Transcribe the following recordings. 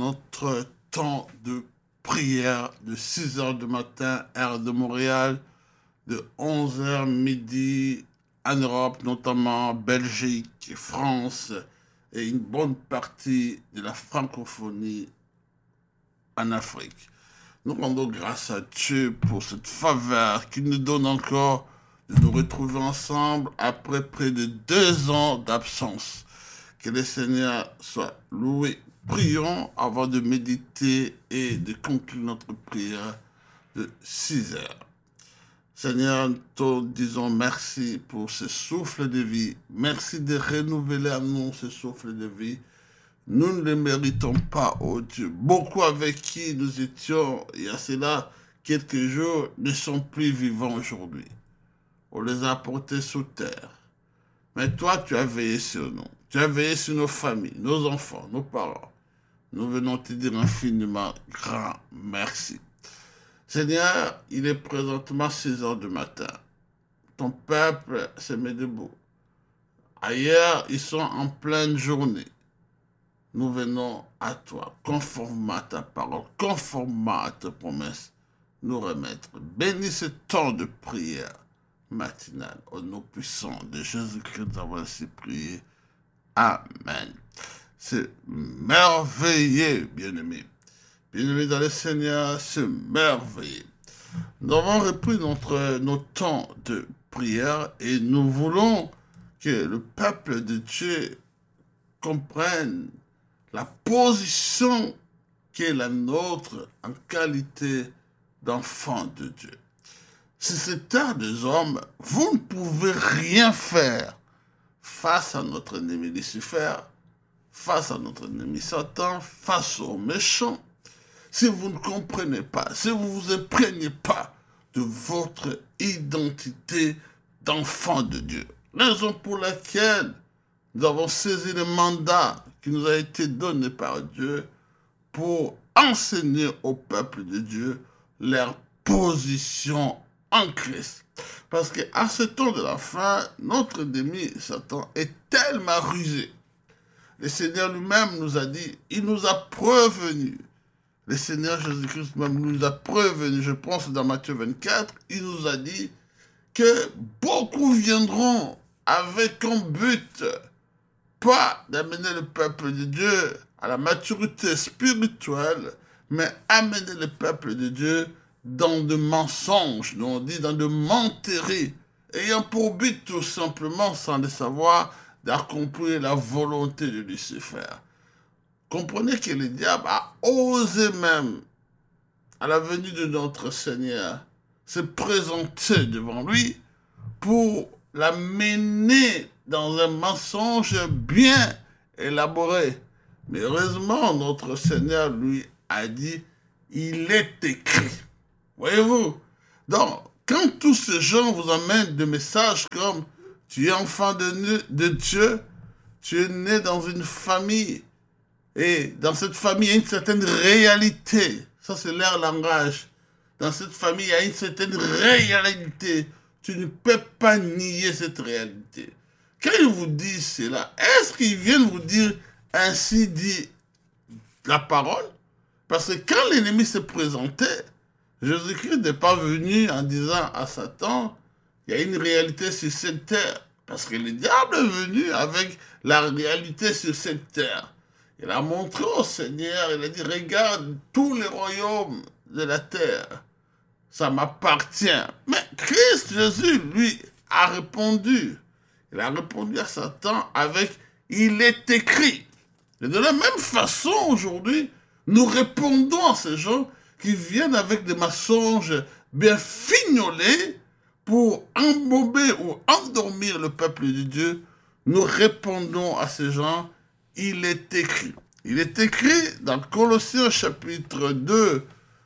notre temps de prière de 6 heures du matin, heure de Montréal, de 11 heures midi en Europe, notamment Belgique, France et une bonne partie de la francophonie en Afrique. Nous rendons grâce à Dieu pour cette faveur qu'il nous donne encore de nous retrouver ensemble après près de 2 ans d'absence. Que le Seigneur soit loué. Prions avant de méditer et de conclure notre prière de 6 heures. Seigneur, nous te disons merci pour ce souffle de vie. Merci de renouveler à nous ce souffle de vie. Nous ne le méritons pas, oh Dieu. Beaucoup avec qui nous étions il y a cela quelques jours ne sont plus vivants aujourd'hui. On les a portés sous terre. Mais toi, tu as veillé sur nous. Tu as veillé sur nos familles, nos enfants, nos parents. Nous venons te dire infiniment grand merci. Seigneur, il est présentement 6 heures du matin. Ton peuple se met debout. Ailleurs, ils sont en pleine journée. Nous venons à toi, conformément à ta parole, conformément à tes promesses, nous remettre. Bénis ce temps de prière matinale. Au nom puissant de Jésus-Christ, nous avons ainsi prié. Amen. C'est merveilleux, bien-aimés. Bien-aimés dans le Seigneur, c'est merveilleux. Nous avons repris nos temps de prière et nous voulons que le peuple de Dieu comprenne la position qui est la nôtre en qualité d'enfant de Dieu. Si c'est terre des hommes, vous ne pouvez rien faire face à notre ennemi Lucifer, face à notre ennemi Satan, face aux méchants. Si vous ne comprenez pas, si vous ne vous imprégnez pas de votre identité d'enfant de Dieu, raison pour laquelle nous avons saisi le mandat qui nous a été donné par Dieu pour enseigner au peuple de Dieu leur position en Christ. Parce qu'à ce temps de la fin, notre ennemi Satan est tellement rusé. Le Seigneur lui-même nous a dit, il nous a prévenus. Le Seigneur Jésus-Christ même nous a prévenus. Je pense dans Matthieu 24, il nous a dit que beaucoup viendront avec un but, pas d'amener le peuple de Dieu à la maturité spirituelle, mais amener le peuple de Dieu dans de mensonges, nous on dit dans de menteries, ayant pour but tout simplement, sans le savoir, d'accomplir la volonté de Lucifer. Comprenez que le diable a osé même, à la venue de notre Seigneur, se présenter devant lui pour l'amener dans un mensonge bien élaboré. Mais heureusement, notre Seigneur lui a dit, il est écrit. Voyez-vous? Donc, quand tous ces gens vous amènent des messages comme tu es enfant de Dieu, tu es né dans une famille, et dans cette famille, il y a une certaine réalité. Ça, c'est leur langage. Dans cette famille, il y a une certaine réalité. Tu ne peux pas nier cette réalité. Quand ils vous disent cela, est-ce qu'ils viennent vous dire ainsi dit la parole? Parce que quand l'ennemi s'est présenté, Jésus-Christ n'est pas venu en disant à Satan, il y a une réalité sur cette terre. Parce que le diable est venu avec la réalité sur cette terre. Il a montré au Seigneur, il a dit, regarde tous les royaumes de la terre, ça m'appartient. Mais Christ Jésus, lui, a répondu. Il a répondu à Satan avec, il est écrit. Et de la même façon, aujourd'hui, nous répondons à ces gens qui viennent avec des mensonges bien fignolés pour embaumer ou endormir le peuple de Dieu. Nous répondons à ces gens, il est écrit. Il est écrit dans Colossiens chapitre 2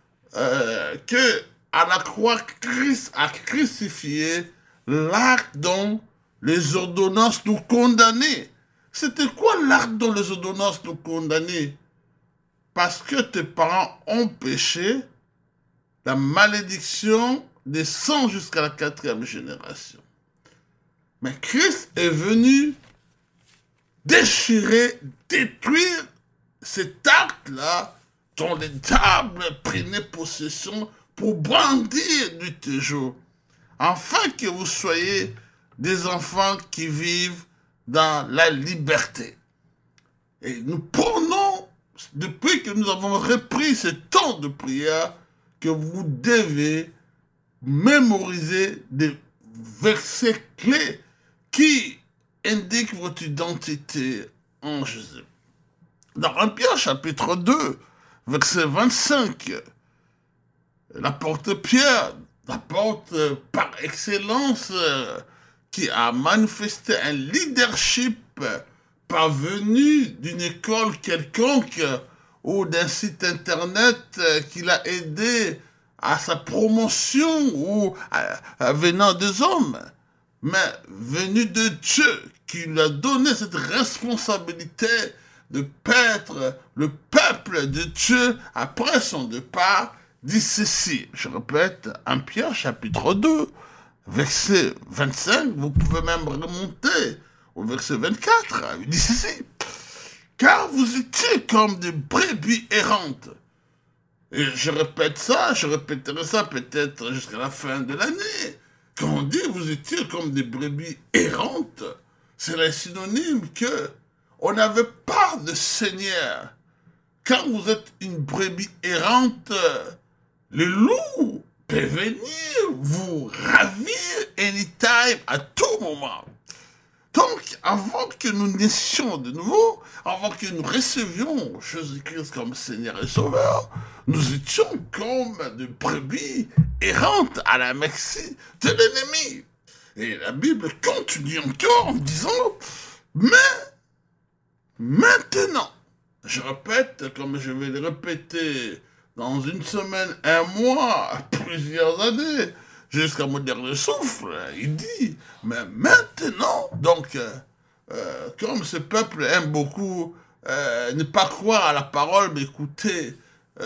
que à la croix, Christ a crucifié l'acte dont les ordonnances nous condamnaient. C'était quoi l'acte dont les ordonnances nous condamnaient? Parce que tes parents ont péché, la malédiction descend jusqu'à la 4e génération. Mais Christ est venu déchirer, détruire cet acte-là dont les diables prenaient possession pour brandir du toujours, afin que vous soyez des enfants qui vivent dans la liberté. Et nous prenons, depuis que nous avons repris ce temps de prière, que vous devez mémoriser des versets clés qui indiquent votre identité en Jésus. Dans 1 Pierre chapitre 2, verset 25, l'apôtre Pierre, l'apôtre par excellence, qui a manifesté un leadership parvenu d'une école quelconque ou d'un site internet qui l'a aidé à sa promotion ou venant des hommes, mais venu de Dieu qui lui a donné cette responsabilité de paître le peuple de Dieu après son départ, dit ceci. Je répète, 1 Pierre chapitre 2, verset 25, vous pouvez même remonter au verset 24, il dit ceci. Car vous étiez comme des brebis errantes. Et je répète ça, je répéterai ça peut-être jusqu'à la fin de l'année. Quand on dit vous étiez comme des brebis errantes, c'est le synonyme que on n'avait pas de Seigneur. Quand vous êtes une brebis errante, le loup peut venir vous ravir anytime, à tout moment. Donc, avant que nous naissions de nouveau, avant que nous recevions Jésus-Christ comme Seigneur et Sauveur, nous étions comme de brebis errantes à la merci de l'ennemi. Et la Bible continue encore en disant, mais maintenant, je répète, comme je vais le répéter dans une semaine, un mois, plusieurs années, jusqu'à mon dernier souffle, il dit, mais maintenant, donc, comme ce peuple aime beaucoup ne pas croire à la parole, mais écouter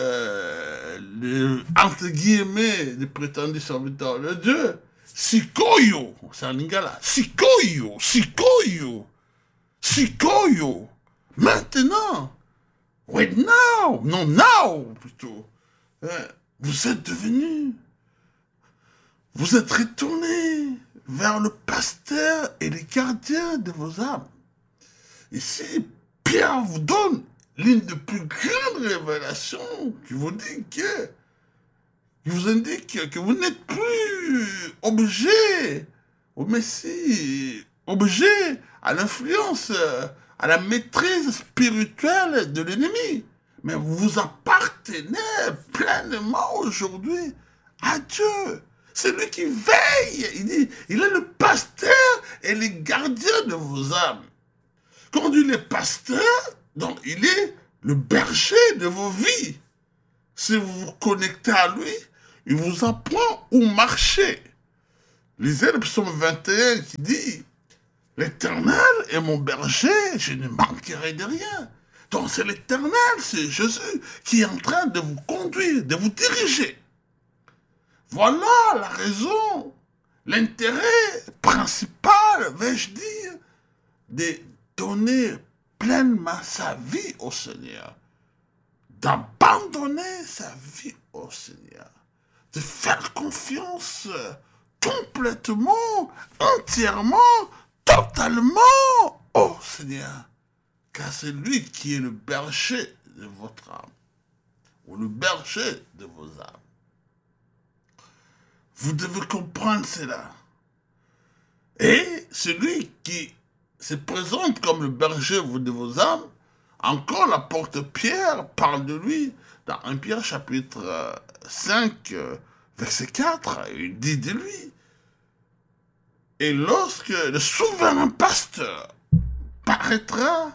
entre guillemets, les prétendus serviteurs de Dieu, Sikoyo, c'est en lingala, Sikoyo, Sikoyo, Sikoyo, maintenant, right now, non now, plutôt, vous êtes devenus, vous êtes retournés vers le pasteur et les gardiens de vos âmes. Ici, Pierre vous donne l'une des plus grandes révélations qui vous dit qui vous indique que vous n'êtes plus objet au Messie, objet à l'influence, à la maîtrise spirituelle de l'ennemi. Mais vous appartenez pleinement aujourd'hui à Dieu. C'est lui qui veille. Il dit, il est le pasteur et les gardiens de vos âmes. Quand on dit le pasteur, donc il est le berger de vos vies. Si vous vous connectez à lui, il vous apprend où marcher. Lisez le psaume 21 qui dit, l'Éternel est mon berger, je ne manquerai de rien. Donc c'est l'Éternel, c'est Jésus qui est en train de vous conduire, de vous diriger. Voilà la raison, l'intérêt principal, vais-je dire, de donner pleinement sa vie au Seigneur, d'abandonner sa vie au Seigneur, de faire confiance complètement, entièrement, totalement au Seigneur, car c'est lui qui est le berger de votre âme, ou le berger de vos âmes. Vous devez comprendre cela. Et celui qui se présente comme le berger de vos âmes, encore l'apôtre Pierre parle de lui dans 1 Pierre chapitre 5, verset 4, il dit de lui, et lorsque le souverain pasteur paraîtra,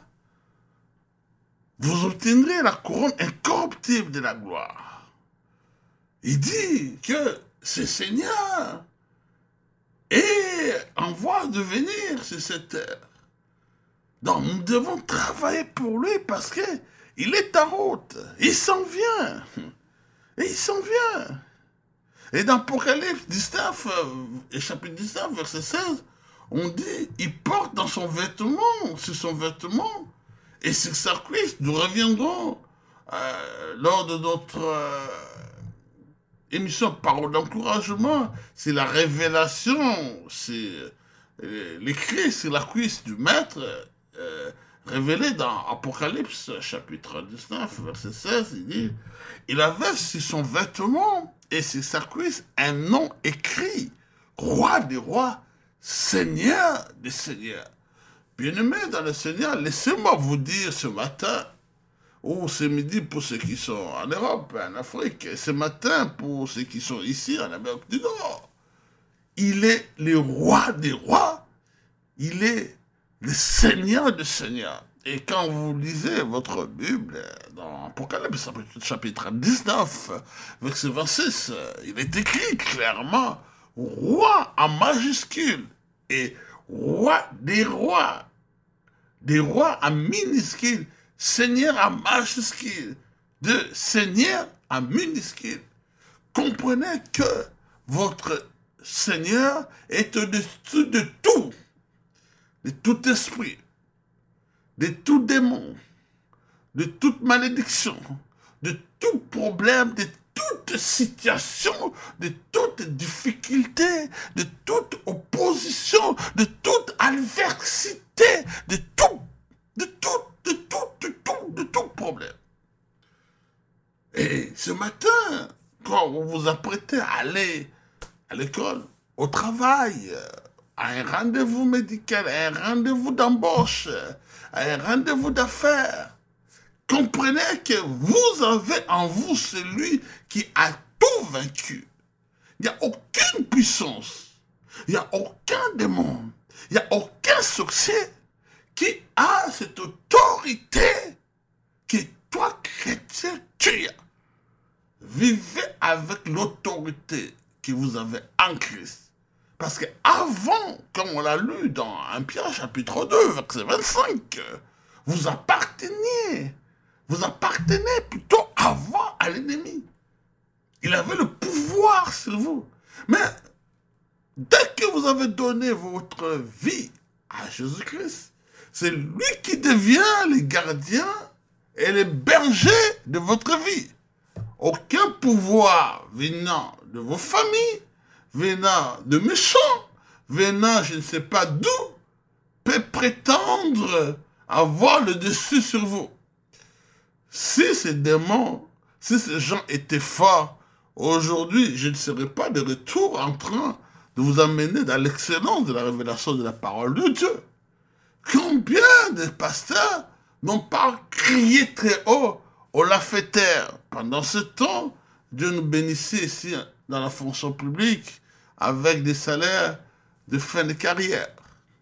vous obtiendrez la couronne incorruptible de la gloire. Il dit que ce Seigneur est en voie de venir sur cette terre. Donc nous devons travailler pour lui parce que il est en route. Il s'en vient. Et il s'en vient. Et dans Apocalypse 19, chapitre 19, verset 16, on dit, il porte dans son vêtement, sur son vêtement, Et c'est ça, Christ, nous reviendrons lors de notre émission Parole d'encouragement. C'est la révélation, c'est l'écrit, c'est la cuisse du maître révélé dans Apocalypse chapitre 19, verset 16. Il dit, il avait sur son vêtement et sur sa cuisse un nom écrit, roi des rois, seigneur des seigneurs. Bien-aimés dans le Seigneur, laissez-moi vous dire ce matin, ou ce midi pour ceux qui sont en Europe, en Afrique, et ce matin pour ceux qui sont ici en Amérique du Nord, il est le roi des rois, il est le Seigneur des seigneurs. Et quand vous lisez votre Bible dans Apocalypse chapitre 19, verset 26, il est écrit clairement roi en majuscule et roi des rois en minuscule, Seigneur en majuscule, de Seigneur en minuscule. Comprenez que votre Seigneur est au-dessus de tout esprit, de tout démon, de toute malédiction, de tout problème, de toute situation, de toute difficulté, de toute opposition, de toute adversité, de tout problème. Et ce matin, quand vous vous apprêtez à aller à l'école, au travail, à un rendez-vous médical, à un rendez-vous d'embauche, à un rendez-vous d'affaires, comprenez que vous avez en vous celui qui a tout vaincu. Il n'y a aucune puissance, il n'y a aucun démon, il n'y a aucun succès qui a cette autorité que toi, chrétien, tu as. Vivez avec l'autorité que vous avez en Christ. Parce que avant, comme on l'a lu dans 1 Pierre chapitre 2, verset 25, vous appartenez plutôt avant à l'ennemi. Il avait le pouvoir sur vous. Mais dès que vous avez donné votre vie à Jésus-Christ, c'est lui qui devient le gardien et le berger de votre vie. Aucun pouvoir venant de vos familles, venant de méchants, venant je ne sais pas d'où, peut prétendre avoir le dessus sur vous. Si ces démons, si ces gens étaient forts, aujourd'hui, je ne serais pas de retour en train de vous amener dans l'excellence de la révélation de la parole de Dieu. Combien de pasteurs n'ont pas crié très haut au lafétaire? Pendant ce temps, Dieu nous bénissait ici dans la fonction publique avec des salaires de fin de carrière.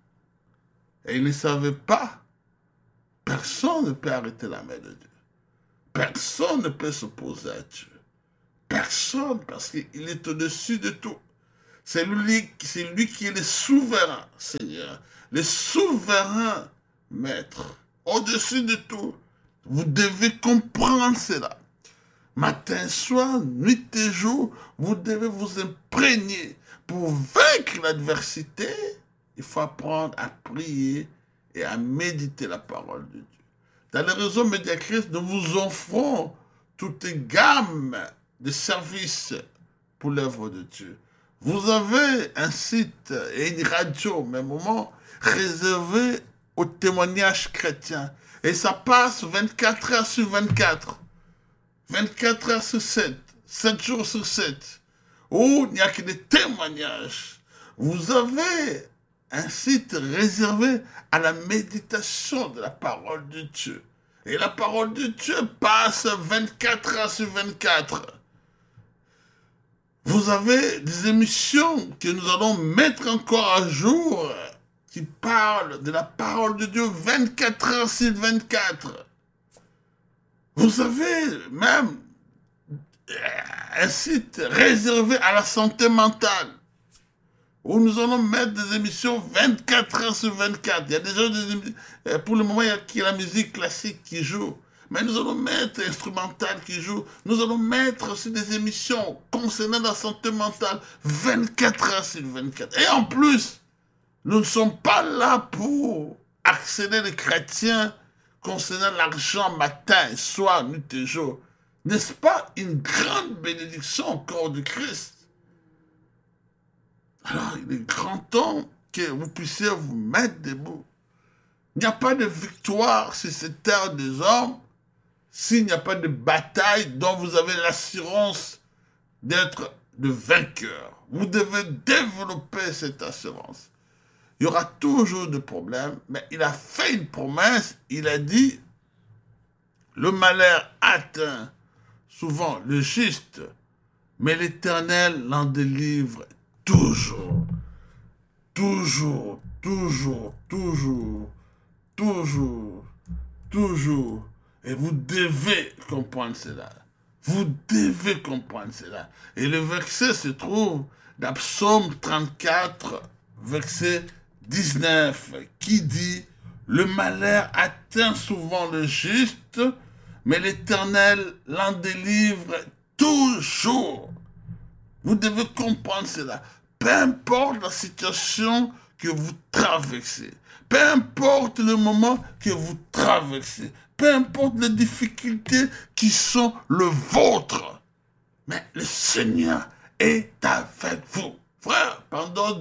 Et ils ne savaient pas. Personne ne peut arrêter la main de Dieu. Personne ne peut s'opposer à Dieu. Personne, parce qu'il est au-dessus de tout. C'est lui qui est le souverain Seigneur, le souverain Maître, au-dessus de tout. Vous devez comprendre cela. Matin, soir, nuit et jour, vous devez vous imprégner. Pour vaincre l'adversité, il faut apprendre à prier et à méditer la parole de Dieu. Dans le réseau Médiachrist, nous vous offrons toute gamme de services pour l'œuvre de Dieu. Vous avez un site et une radio, au même moment, réservé aux témoignages chrétiens. Et ça passe 24 heures sur 24, 24 heures sur 7, 7 jours sur 7, où il n'y a que des témoignages. Vous avez un site réservé à la méditation de la parole de Dieu. Et la parole de Dieu passe 24 heures sur 24. Vous avez des émissions que nous allons mettre encore à jour qui parlent de la parole de Dieu 24 heures sur 24. Vous avez même un site réservé à la santé mentale où nous allons mettre des émissions 24 heures sur 24. Il y a déjà pour le moment, il y a la musique classique qui joue. Mais nous allons mettre l'instrumental qui joue. Nous allons mettre aussi des émissions concernant la santé mentale 24 heures sur 24. Et en plus, nous ne sommes pas là pour harceler les chrétiens concernant l'argent matin et soir, nuit et jour. N'est-ce pas une grande bénédiction au corps de Christ? Alors, il est grand temps que vous puissiez vous mettre debout. Il n'y a pas de victoire sur cette terre des hommes s'il n'y a pas de bataille dont vous avez l'assurance d'être le vainqueur. Vous devez développer cette assurance. Il y aura toujours des problèmes, mais il a fait une promesse. Il a dit, le malheur atteint souvent le juste, mais l'Éternel l'en délivre toujours. Toujours, toujours, toujours, toujours, toujours. Et vous devez comprendre cela. Vous devez comprendre cela. Et le verset se trouve dans Psaume 34, verset 19, qui dit, le malheur atteint souvent le juste, mais l'Éternel l'en délivre toujours. Vous devez comprendre cela. Peu importe la situation que vous traversez, peu importe le moment que vous traversez, peu importe les difficultés qui sont le vôtre, mais le Seigneur est avec vous. Frère, pendant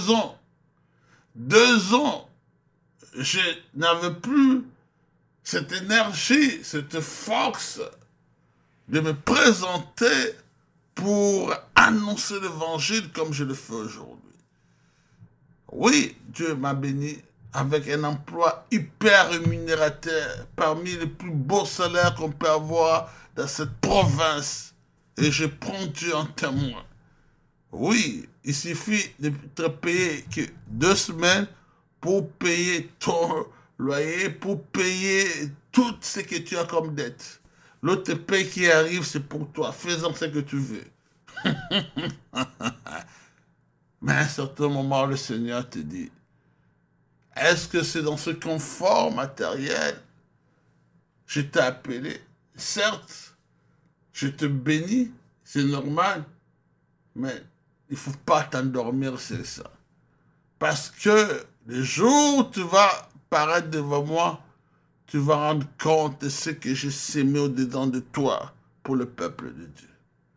2 ans, je n'avais plus cette énergie, cette force de me présenter pour annoncer l'évangile comme je le fais aujourd'hui. Oui, Dieu m'a béni avec un emploi hyper rémunérateur, parmi les plus beaux salaires qu'on peut avoir dans cette province. Et je prends Dieu en témoin. Oui, il suffit de te payer que 2 semaines pour payer ton loyer, pour payer tout ce que tu as comme dette. L'autre paye qui arrive, c'est pour toi. Fais-en ce que tu veux. Mais à un certain moment, le Seigneur te dit, est-ce que c'est dans ce confort matériel que je t'ai appelé? Certes, je te bénis, c'est normal, mais il ne faut pas t'endormir sur ça. Parce que le jour où tu vas paraître devant moi, tu vas rendre compte de ce que j'ai sémé au-dedans de toi pour le peuple de Dieu.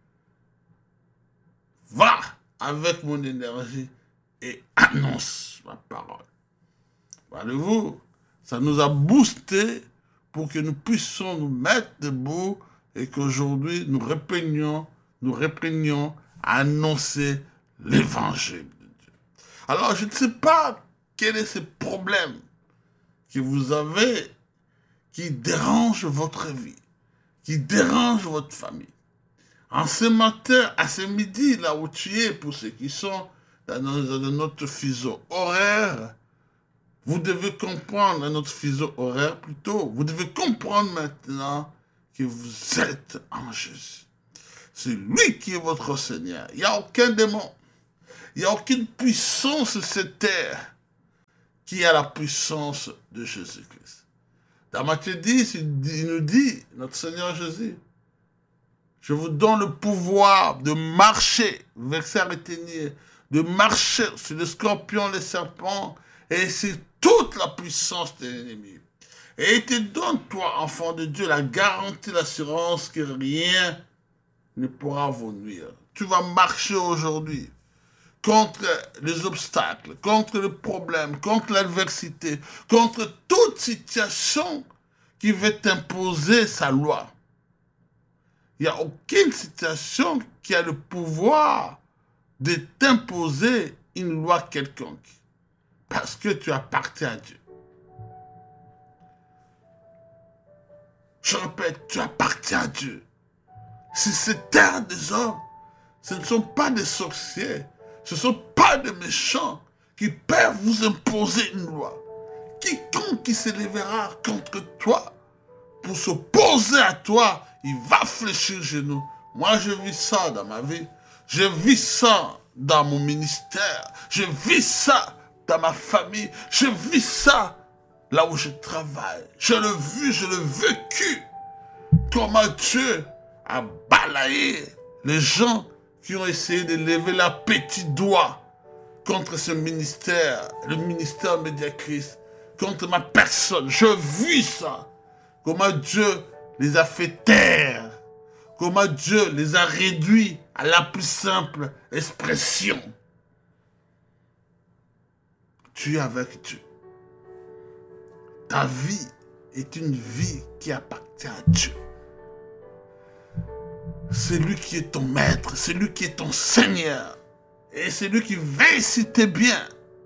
Va avec mon énergie et annonce ma parole. Voyez-vous, ça nous a boosté pour que nous puissions nous mettre debout et qu'aujourd'hui nous reprenions à annoncer l'évangile de Dieu. Alors, je ne sais pas quel est ce problème que vous avez qui dérange votre vie, qui dérange votre famille. En ce matin, à ce midi, là où tu es, pour ceux qui sont dans notre fuseau horaire, vous devez comprendre, dans notre fuseau horaire plutôt, vous devez comprendre maintenant que vous êtes en Jésus. C'est lui qui est votre Seigneur. Il n'y a aucun démon, il n'y a aucune puissance sur cette terre qui a la puissance de Jésus-Christ. Dans Matthieu 10, il nous dit, notre Seigneur Jésus, je vous donne le pouvoir de marcher, verset retenir, de marcher sur les scorpions, les serpents, et sur toute la puissance de l'ennemi. Et il te donne, toi, enfant de Dieu, la garantie, l'assurance que rien ne pourra vous nuire. Tu vas marcher aujourd'hui contre les obstacles, contre les problèmes, contre l'adversité, contre toute situation qui veut t'imposer sa loi. Il n'y a aucune situation qui a le pouvoir de t'imposer une loi quelconque. Parce que tu appartiens à Dieu. Je répète, tu appartiens à Dieu. Si cette terre des hommes, ce ne sont pas des sorciers, ce ne sont pas des méchants qui peuvent vous imposer une loi. Quiconque qui se lèvera contre toi pour s'opposer à toi, il va fléchir genou. Moi, je vis ça dans ma vie. Je vis ça dans mon ministère. Je vis ça dans ma famille. Je vis ça là où je travaille. Je l'ai vu, je l'ai vécu. Comment Dieu a balayé les gens qui ont essayé de lever leur petit doigt contre ce ministère, le ministère Médiachrist, contre ma personne. Je vis ça. comment Dieu les a fait taire, comment Dieu les a réduits à la plus simple expression. Tu es avec Dieu. Ta vie est une vie qui appartient à Dieu. C'est lui qui est ton maître, c'est lui qui est ton Seigneur. Et c'est lui qui veille si tu es bien.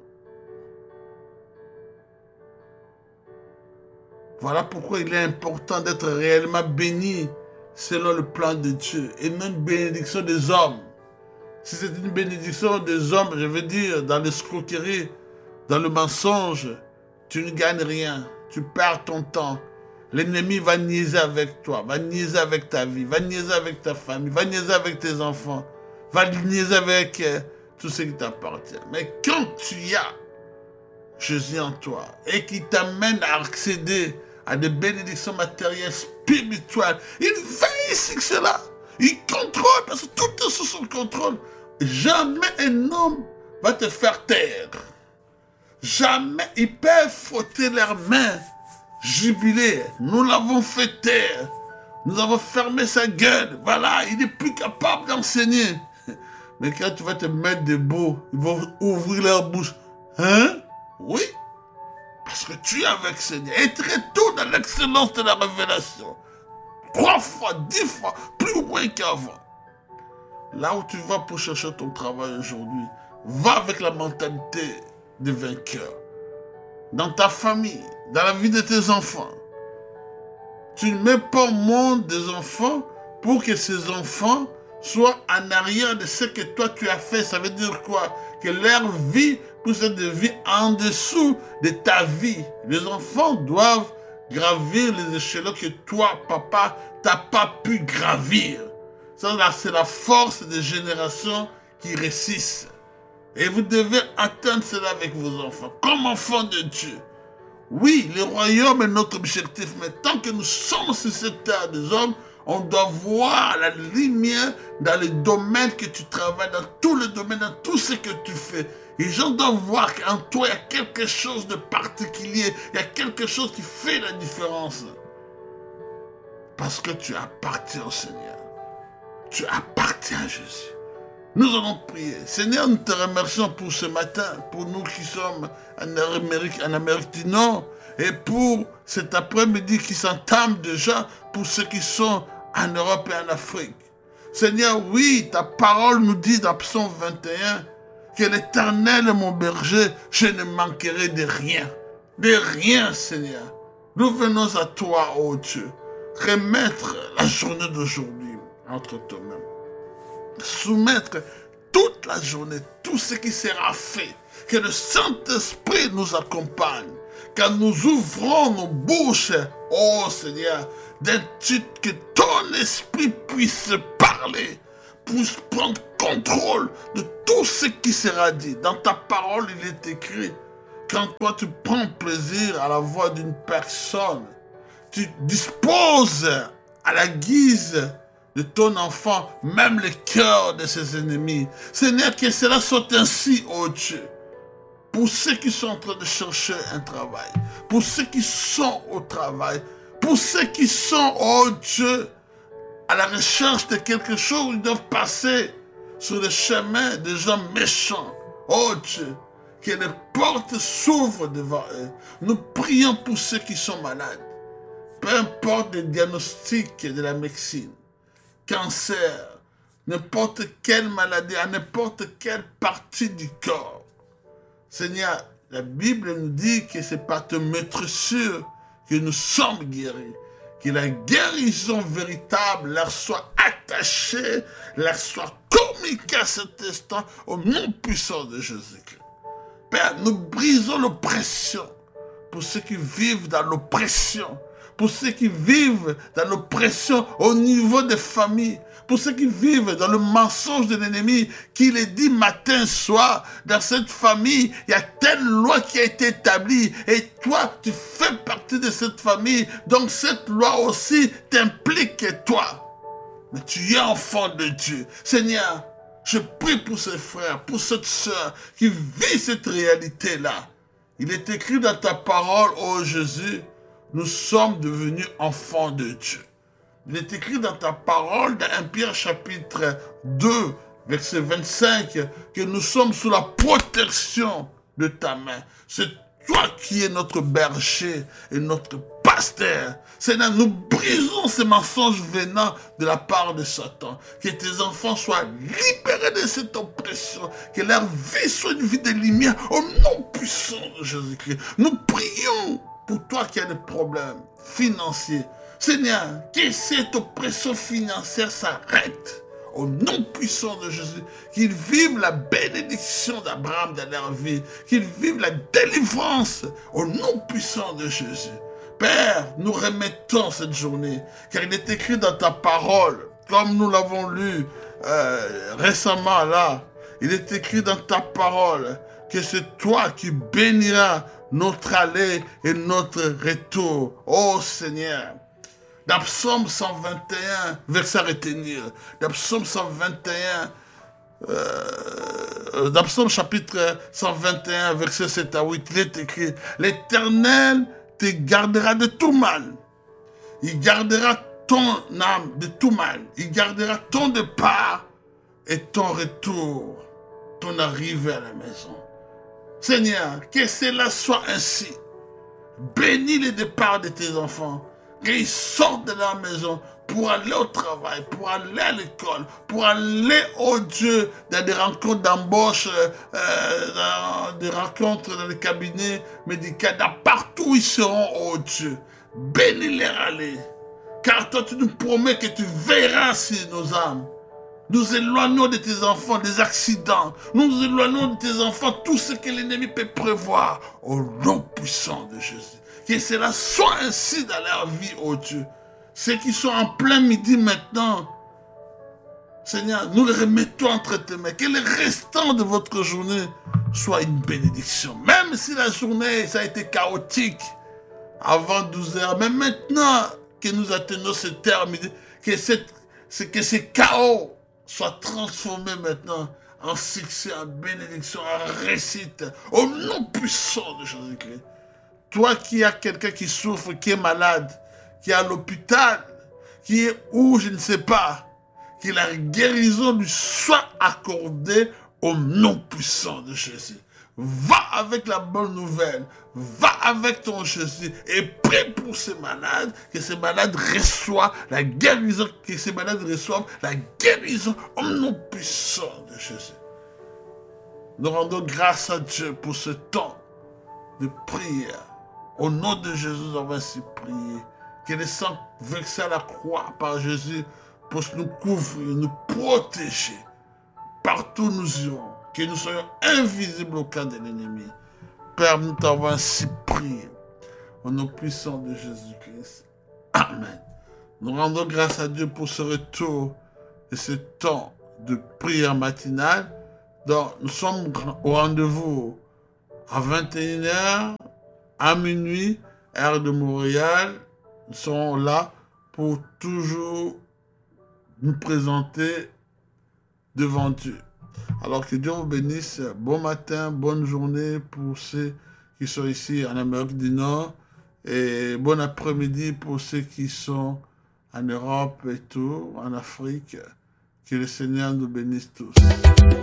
Voilà pourquoi il est important d'être réellement béni selon le plan de Dieu et non une bénédiction des hommes. Si c'est une bénédiction des hommes, je veux dire, dans l'escroquerie, dans le mensonge, tu ne gagnes rien, tu perds ton temps. L'ennemi va niaiser avec toi, va niaiser avec ta vie, va niaiser avec ta famille, va niaiser avec tes enfants, va niaiser avec tout ce qui t'appartient. Mais quand tu as Jésus en toi et qui t'amène à accéder à des bénédictions matérielles, spirituelles, il veille sur cela. Il contrôle, parce que tout est sous son contrôle. Jamais un homme va te faire taire. Jamais ils peuvent frotter leurs mains, jubiler. Nous l'avons fait taire. Nous avons fermé sa gueule. Voilà, il n'est plus capable d'enseigner. Mais quand tu vas te mettre debout, ils vont ouvrir leur bouche. Hein? Oui. Parce que tu es avec le Seigneur. Et très tôt dans l'excellence de la révélation. 3 fois, 10 fois, plus loin qu'avant. Là où tu vas pour chercher ton travail aujourd'hui, va avec la mentalité de vainqueur. Dans ta famille, dans la vie de tes enfants. Tu ne mets pas au monde des enfants pour que ces enfants soient en arrière de ce que toi tu as fait. Ça veut dire quoi? Que leur vie puisse être de vie en dessous de ta vie. Les enfants doivent gravir les échelons que toi, papa, t'as pas pu gravir. Ça, c'est la force des générations qui réussissent. Et vous devez atteindre cela avec vos enfants, comme enfants de Dieu. Oui, le royaume est notre objectif, mais tant que nous sommes sur cette terre des hommes, on doit voir la lumière dans les domaines que tu travailles, dans tous les domaines, dans tout ce que tu fais. Et les gens doivent voir qu'en toi, il y a quelque chose de particulier, il y a quelque chose qui fait la différence. Parce que tu appartiens au Seigneur. Tu appartiens à Jésus. Nous allons prier. Seigneur, nous te remercions pour ce matin, pour nous qui sommes en Amérique du Nord, et pour cet après-midi qui s'entame déjà, pour ceux qui sont en Europe et en Afrique. Seigneur, oui, ta parole nous dit dans Psaume 21 que l'Éternel est mon berger, je ne manquerai de rien. De rien, Seigneur. Nous venons à toi, ô Dieu, remettre la journée d'aujourd'hui entre toi même. Soumettre toute la journée, tout ce qui sera fait, que le Saint-Esprit nous accompagne, quand nous ouvrons nos bouches, oh Seigneur, d'un titre que ton esprit puisse parler, puisse prendre contrôle de tout ce qui sera dit. Dans ta parole, il est écrit, quand toi tu prends plaisir à la voix d'une personne, tu disposes à la guise de ton enfant, même le cœur de ses ennemis. Seigneur, que cela soit ainsi, oh Dieu. Pour ceux qui sont en train de chercher un travail, pour ceux qui sont au travail, pour ceux qui sont, oh Dieu, à la recherche de quelque chose, ils doivent passer sur le chemin des gens méchants. Oh Dieu, que les portes s'ouvrent devant eux. Nous prions pour ceux qui sont malades. Peu importe le diagnostic de la médecine. Cancer, n'importe quelle maladie, à n'importe quelle partie du corps. Seigneur, la Bible nous dit que c'est par te mettre sûr que nous sommes guéris. Que la guérison véritable leur soit attachée, leur soit communiquée à cet instant au nom puissant de Jésus-Christ. Père, nous brisons l'oppression pour ceux qui vivent dans l'oppression. Pour ceux qui vivent dans l'oppression au niveau des familles, pour ceux qui vivent dans le mensonge de l'ennemi, qui les dit matin, soir, dans cette famille, il y a telle loi qui a été établie, et toi, tu fais partie de cette famille, donc cette loi aussi t'implique toi. Mais tu es enfant de Dieu. Seigneur, je prie pour ces frères, pour cette sœur qui vit cette réalité-là. Il est écrit dans ta parole, ô Jésus, nous sommes devenus enfants de Dieu. Il est écrit dans ta parole, dans 1 Pierre chapitre 2, verset 25, que nous sommes sous la protection de ta main. C'est toi qui es notre berger et notre pasteur. Seigneur, nous brisons ces mensonges venant de la part de Satan. Que tes enfants soient libérés de cette oppression. Que leur vie soit une vie de lumière au nom puissant de Jésus-Christ. Nous prions pour toi qui as des problèmes financiers. Seigneur, que cette oppression financière s'arrête. Au nom puissant de Jésus, qu'ils vivent la bénédiction d'Abraham dans leur vie, qu'ils vivent la délivrance au nom puissant de Jésus. Père, nous remettons cette journée, car il est écrit dans ta parole, comme nous l'avons lu récemment là, il est écrit dans ta parole que c'est toi qui béniras notre aller et notre retour. Oh Seigneur, dans Psaume 121, verset à retenir, dans Psaume 121, dans Psaume chapitre 121, verset 7 à 8, il est écrit, l'Éternel te gardera de tout mal. Il gardera ton âme de tout mal. Il gardera ton départ et ton retour, ton arrivée à la maison. Seigneur, que cela soit ainsi. Bénis le départ de tes enfants. Qu'ils sortent de la maison pour aller au travail, pour aller à l'école, pour aller, oh Dieu, dans des rencontres d'embauche, dans des rencontres dans les cabinets médicaux, partout où ils seront, oh Dieu. Bénis-les aller. Car toi, tu nous promets que tu verras sur nos âmes. Nous éloignons de tes enfants des accidents. Nous éloignons de tes enfants tout ce que l'ennemi peut prévoir. Au nom puissant de Jésus. Que cela soit ainsi dans leur vie, oh Dieu. Ceux qui sont en plein midi maintenant, Seigneur, nous les remettons entre tes mains. Que le restant de votre journée soit une bénédiction. Même si la journée, ça a été chaotique avant 12 heures. Mais maintenant que nous atteignons ce terme, que ces chaos soient transformés maintenant en succès, en bénédiction, en réussite. Au nom puissant de Jésus-Christ. Toi qui as quelqu'un qui souffre, qui est malade, qui est à l'hôpital, qui est où, je ne sais pas, que la guérison lui soit accordée au nom puissant de Jésus. Va avec la bonne nouvelle, va avec ton Jésus et prie pour ces malades, que ces malades reçoivent la guérison, que ces malades reçoivent la guérison au nom puissant de Jésus. Nous rendons grâce à Dieu pour ce temps de prière. Au nom de Jésus, nous avons ainsi prié. Que le sang versé à la croix par Jésus puisse nous couvrir, nous protéger. Partout où nous irons. Que nous soyons invisibles au cas de l'ennemi. Père, nous t'avons ainsi prié. Au nom puissant de Jésus-Christ. Amen. Nous rendons grâce à Dieu pour ce retour et ce temps de prière matinale. Donc, nous sommes au rendez-vous à 21h. À minuit, heure de Montréal, nous serons là pour toujours nous présenter devant Dieu. Alors que Dieu vous bénisse. Bon matin, bonne journée pour ceux qui sont ici en Amérique du Nord. Et bon après-midi pour ceux qui sont en Europe et tout, en Afrique. Que le Seigneur nous bénisse tous.